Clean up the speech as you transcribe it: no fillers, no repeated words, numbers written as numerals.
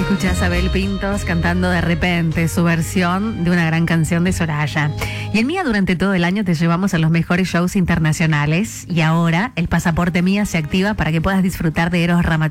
Escuchás a Abel Pintos cantando De Repente, su versión de una gran canción de Soraya. Y en Mía durante todo el año te llevamos a los mejores shows internacionales y ahora el pasaporte Mía se activa para que puedas disfrutar de Eros Ramazzotti